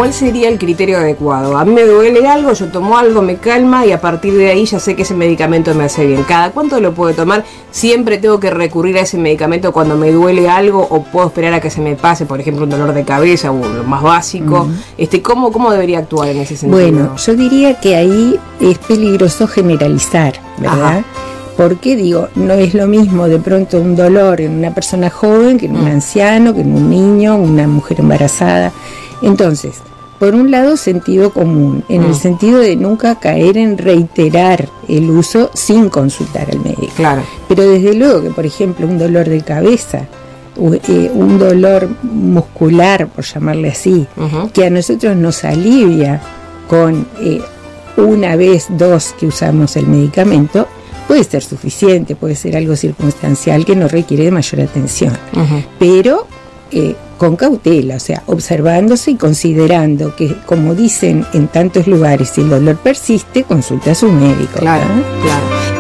¿cuál sería el criterio adecuado? A mí me duele algo, yo tomo algo, me calma y a partir de ahí ya sé que ese medicamento me hace bien. ¿Cada cuánto lo puedo tomar? ¿Siempre tengo que recurrir a ese medicamento cuando me duele algo o puedo esperar a que se me pase, por ejemplo, un dolor de cabeza o lo más básico? ¿Cómo debería actuar en ese sentido? Bueno, yo diría que ahí es peligroso generalizar, ¿verdad? Ajá. Porque digo, no es lo mismo de pronto un dolor en una persona joven que en un anciano, que en un niño, una mujer embarazada. Entonces, por un lado, sentido común, en el sentido de nunca caer en reiterar el uso sin consultar al médico. Claro. Pero desde luego que, por ejemplo, un dolor de cabeza, un dolor muscular, por llamarle así, que a nosotros nos alivia con una vez, dos que usamos el medicamento, puede ser suficiente, puede ser algo circunstancial que no requiere de mayor atención, pero con cautela, o sea, observándose y considerando que, como dicen en tantos lugares, si el dolor persiste, consulta a su médico. Claro, claro.